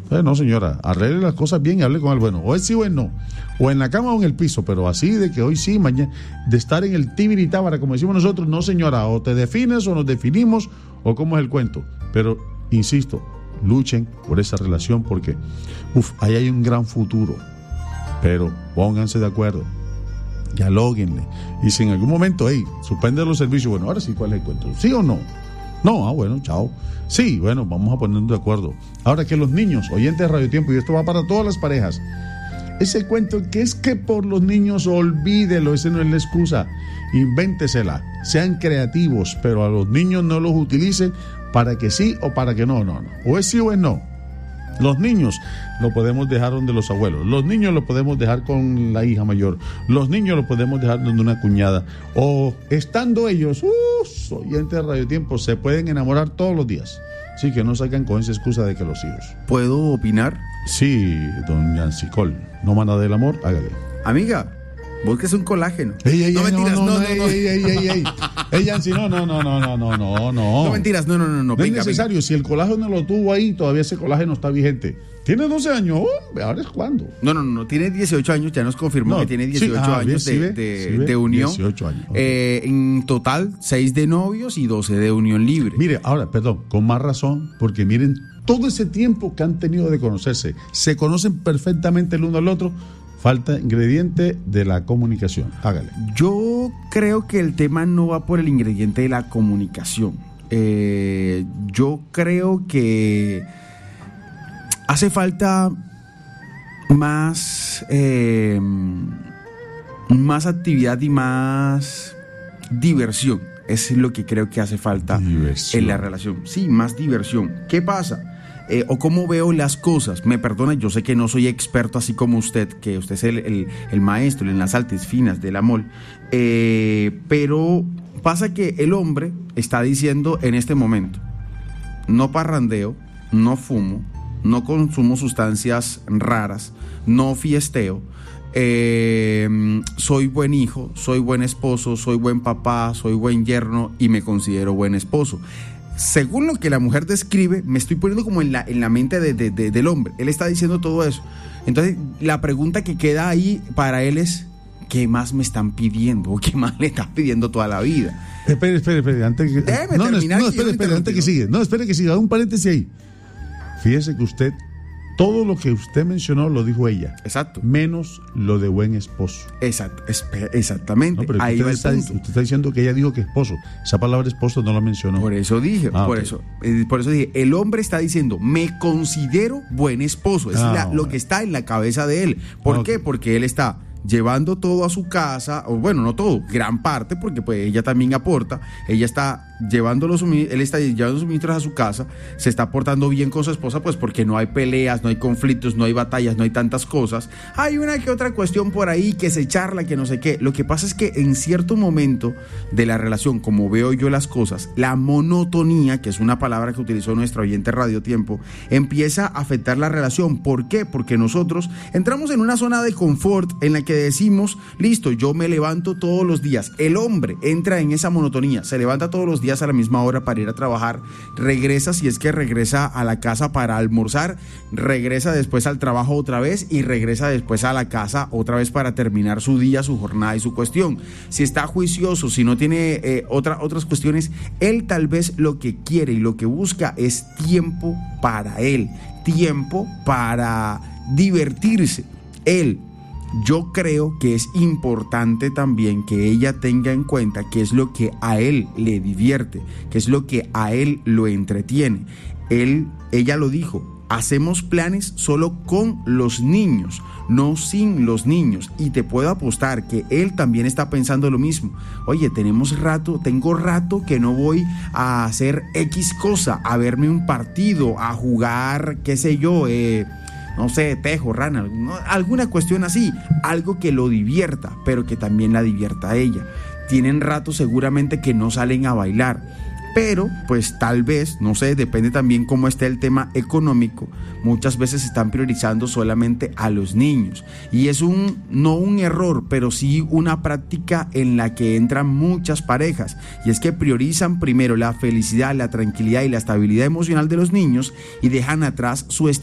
No, señora, arregle las cosas bien y hable con él. Bueno, o es sí o es no. O en la cama o en el piso, pero así de que hoy sí, mañana, de estar en el tibiritábara, como decimos nosotros, no, señora, o te defines o nos definimos, o cómo es el cuento. Pero, insisto, luchen por esa relación porque, ahí hay un gran futuro. Pero pónganse de acuerdo, dialóguenle. Y si en algún momento, suspende los servicios, bueno, ahora sí, ¿cuál es el cuento? ¿Sí o no? No, bueno, chao. Sí, bueno, vamos a ponernos de acuerdo. Ahora que los niños, oyentes de Radio Tiempo, y esto va para todas las parejas, ese cuento que es que por los niños, olvídelo, ese no es la excusa. Invéntesela, sean creativos, pero a los niños no los utilicen para que sí o para que no. O es sí o es no. Los niños lo podemos dejar donde los abuelos, los niños lo podemos dejar con la hija mayor, los niños lo podemos dejar donde una cuñada, o estando ellos, oyentes de Radio Tiempo, se pueden enamorar todos los días. Sí, que no salgan con esa excusa de que los hijos. ¿Puedo opinar? Sí, don Yancicol, no manda del amor, hágale. Amiga, vos que es un colágeno. No mentiras, no. Yancy, no. No mentiras, no. No es necesario, si el colágeno lo tuvo ahí, todavía ese colágeno está vigente. Tiene 12 años, ahora es cuando. No, tiene 18 años, ya nos confirmó que tiene 18 años de unión. 18 años. En total, 6 de novios y 12 de unión libre. Mire, ahora, perdón, con más razón, porque miren, todo ese tiempo que han tenido de conocerse, se conocen perfectamente el uno al otro. Falta ingrediente de la comunicación. Hágale. Yo creo que el tema no va por el ingrediente de la comunicación. Yo creo que hace falta más actividad y más diversión. Es lo que creo que hace falta en la relación. Sí, más diversión. ¿Qué pasa? O cómo veo las cosas. Me perdona, yo sé que no soy experto así como usted, que usted es el maestro en las artes finas del amor, pero pasa que el hombre está diciendo en este momento: no parrandeo, no fumo, no consumo sustancias raras, no fiesteo, soy buen hijo, soy buen esposo, soy buen papá, soy buen yerno y me considero buen esposo. Según lo que la mujer describe, me estoy poniendo como en la mente del hombre. Él está diciendo todo eso. Entonces, la pregunta que queda ahí para él es: ¿qué más me están pidiendo? ¿O qué más le están pidiendo toda la vida? Espere, antes que... espere, antes que siga. No, espere que siga, un paréntesis ahí. Fíjese que usted, todo lo que usted mencionó lo dijo ella. Exacto. Menos lo de buen esposo. Exactamente. No, pero ahí va el punto. Usted está diciendo que ella dijo que esposo. Esa palabra esposo no la mencionó. Por eso dije, por eso dije, el hombre está diciendo: me considero buen esposo. Es lo que está en la cabeza de él. ¿Por qué? Porque él está llevando todo a su casa, o bueno, no todo, gran parte, porque pues ella también aporta. Ella está él está llevando suministros a su casa, se está portando bien con su esposa, pues porque no hay peleas, no hay conflictos, no hay batallas, no hay tantas cosas. Hay una que otra cuestión por ahí que se charla, que no sé qué. Lo que pasa es que en cierto momento de la relación, como veo yo las cosas, la monotonía, que es una palabra que utilizó nuestra oyente Radio Tiempo, empieza a afectar la relación. ¿Por qué? Porque nosotros entramos en una zona de confort en la que decimos: listo, yo me levanto todos los días. El hombre entra en esa monotonía, se levanta todos los días a la misma hora para ir a trabajar, regresa, si es que regresa a la casa para almorzar, regresa después al trabajo otra vez y regresa después a la casa otra vez para terminar su día, su jornada y su cuestión. Si está juicioso, si no tiene otras cuestiones, él tal vez lo que quiere y lo que busca es tiempo para él, tiempo para divertirse. Yo creo que es importante también que ella tenga en cuenta qué es lo que a él le divierte, qué es lo que a él lo entretiene. Ella lo dijo: hacemos planes solo con los niños, no sin los niños. Y te puedo apostar que él también está pensando lo mismo. Oye, tengo rato que no voy a hacer X cosa, a verme un partido, a jugar, qué sé yo, no sé, tejo, rana, alguna cuestión así, algo que lo divierta, pero que también la divierta a ella. Tienen rato seguramente que no salen a bailar, pero pues tal vez, no sé, depende también cómo esté el tema económico. Muchas veces están priorizando solamente a los niños, y es no un error, pero sí una práctica en la que entran muchas parejas, y es que priorizan primero la felicidad, la tranquilidad y la estabilidad emocional de los niños y dejan atrás su